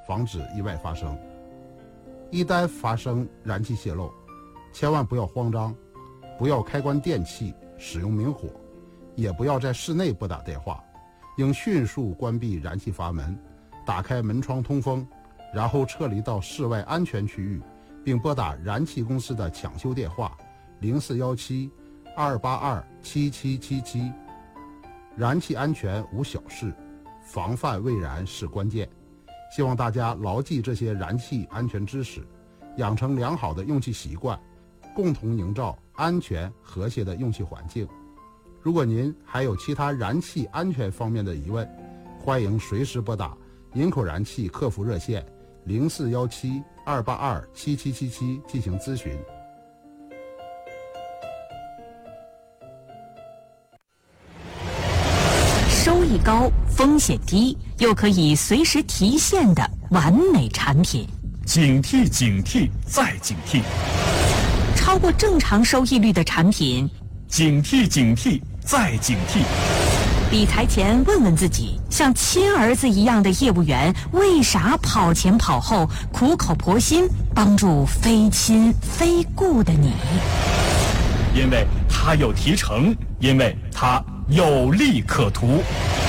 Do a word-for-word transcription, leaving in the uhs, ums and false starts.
防止意外发生。一旦发生燃气泄漏，千万不要慌张，不要开关电器使用明火，也不要在室内拨打电话，应迅速关闭燃气阀门，打开门窗通风，然后撤离到室外安全区域，并拨打燃气公司的抢修电话零四一七二八二七七七七。燃气安全无小事，防范未然是关键。希望大家牢记这些燃气安全知识，养成良好的用气习惯，共同营造安全和谐的用气环境。如果您还有其他燃气安全方面的疑问，欢迎随时拨打营口燃气客服热线零四一七二八二七七七七进行咨询。 收益高、风险低，又可以随时提现的完美产品。 警惕警惕再警惕， 超过正常收益率的产品， 警惕警惕再警惕。 理财前问问自己，像亲儿子一样的业务员为啥跑前跑后，苦口婆心帮助非亲非故的你？ 因为他有提成，因为他有利可图。